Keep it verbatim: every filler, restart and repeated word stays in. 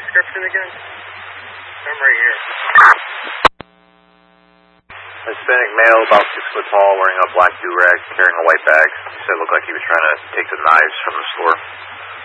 description again? I'm right here. Hispanic male, about six foot tall, wearing a black do-rag, carrying a white bag. He said it looked like he was trying to take the knives from the store.